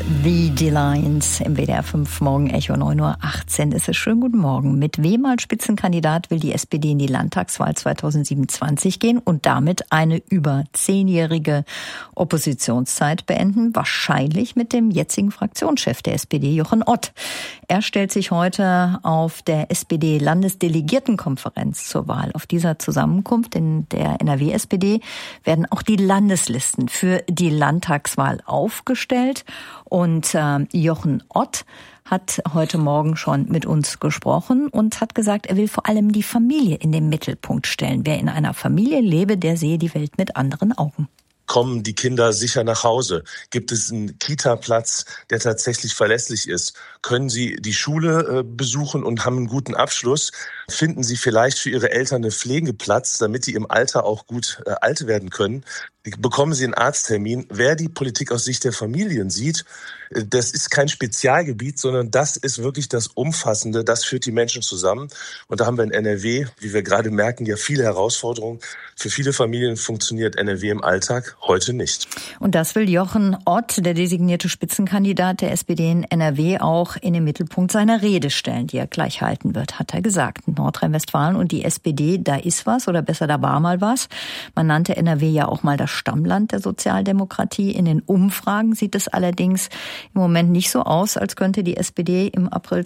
The Lions im WDR 5 Morgen Echo 9:18 Uhr. Es ist schön, guten Morgen. Mit wem als Spitzenkandidat will die SPD in die Landtagswahl 2027 gehen und damit eine über 10-jährige Oppositionszeit beenden? Wahrscheinlich mit dem jetzigen Fraktionschef der SPD, Jochen Ott. Er stellt sich heute auf der SPD-Landesdelegiertenkonferenz zur Wahl. Auf dieser Zusammenkunft in der NRW-SPD werden auch die Landeslisten für die Landtagswahl aufgestellt. Und Jochen Ott hat heute Morgen schon mit uns gesprochen und hat gesagt, er will vor allem die Familie in den Mittelpunkt stellen. Wer in einer Familie lebe, der sehe die Welt mit anderen Augen. Kommen die Kinder sicher nach Hause? Gibt es einen Kita-Platz, der tatsächlich verlässlich ist? Können sie die Schule besuchen und haben einen guten Abschluss? Finden sie vielleicht für ihre Eltern einen Pflegeplatz, damit die im Alter auch gut alt werden können? Bekommen sie einen Arzttermin? Wer die Politik aus Sicht der Familien sieht, das ist kein Spezialgebiet, sondern das ist wirklich das Umfassende. Das führt die Menschen zusammen. Und da haben wir in NRW, wie wir gerade merken, ja viele Herausforderungen. Für viele Familien funktioniert NRW im Alltag heute nicht. Und das will Jochen Ott, der designierte Spitzenkandidat der SPD in NRW, auch in den Mittelpunkt seiner Rede stellen, die er gleich halten wird, hat er gesagt. Nordrhein-Westfalen und die SPD, da ist was, oder besser, da war mal was. Man nannte NRW ja auch mal das Stammland der Sozialdemokratie. In den Umfragen sieht es allerdings im Moment nicht so aus, als könnte die SPD im April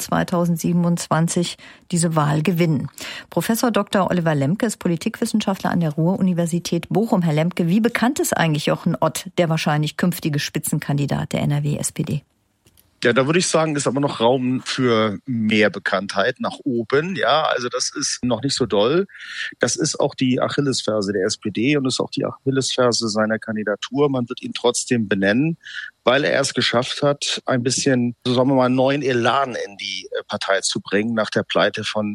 2027 diese Wahl gewinnen. Professor Dr. Oliver Lemke ist Politikwissenschaftler an der Ruhr-Universität Bochum. Herr Lemke, wie bekannt ist eigentlich Jochen Ott, der wahrscheinlich künftige Spitzenkandidat der NRW-SPD? Ja, da würde ich sagen, ist aber noch Raum für mehr Bekanntheit nach oben. Ja, also das ist noch nicht so doll. Das ist auch die Achillesferse der SPD und ist auch die Achillesferse seiner Kandidatur. Man wird ihn trotzdem benennen, weil er es geschafft hat, ein bisschen, so sagen wir mal, neuen Elan in die Partei zu bringen nach der Pleite von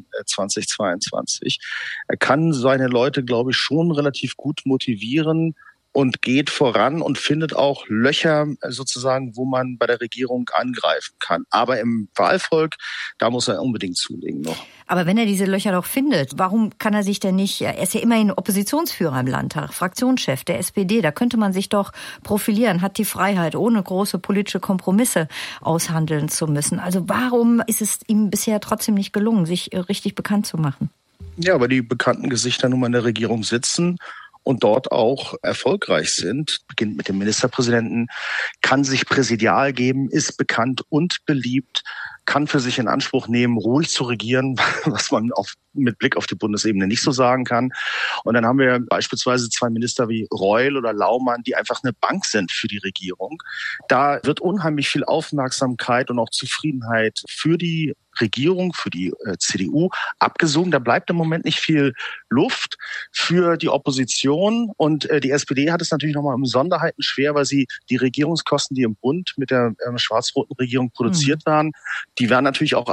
2022. Er kann seine Leute, glaube ich, schon relativ gut motivieren und geht voran und findet auch Löcher sozusagen, wo man bei der Regierung angreifen kann. Aber im Wahlvolk, da muss er unbedingt zulegen noch. Aber wenn er diese Löcher doch findet, warum kann er sich denn nicht, er ist ja immerhin Oppositionsführer im Landtag, Fraktionschef der SPD, da könnte man sich doch profilieren, hat die Freiheit, ohne große politische Kompromisse aushandeln zu müssen. Also warum ist es ihm bisher trotzdem nicht gelungen, sich richtig bekannt zu machen? Ja, weil die bekannten Gesichter nun mal in der Regierung sitzen und dort auch erfolgreich sind, beginnt mit dem Ministerpräsidenten, kann sich präsidial geben, ist bekannt und beliebt, kann für sich in Anspruch nehmen, ruhig zu regieren, was man mit Blick auf die Bundesebene nicht so sagen kann. Und dann haben wir beispielsweise zwei Minister wie Reul oder Laumann, die einfach eine Bank sind für die Regierung. Da wird unheimlich viel Aufmerksamkeit und auch Zufriedenheit für die Regierung, für die CDU abgesogen. Da bleibt im Moment nicht viel Luft für die Opposition. Und die SPD hat es natürlich nochmal um Sonderheiten schwer, weil sie die Regierungskosten, die im Bund mit der schwarz-roten Regierung produziert waren, die werden natürlich auch